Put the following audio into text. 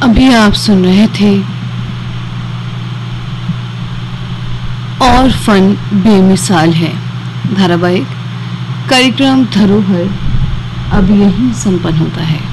अभी आप सुन रहे थे और फन बेमिसाल है धारावाहिक कार्यक्रम धरोहर अब यहीं संपन्न होता है।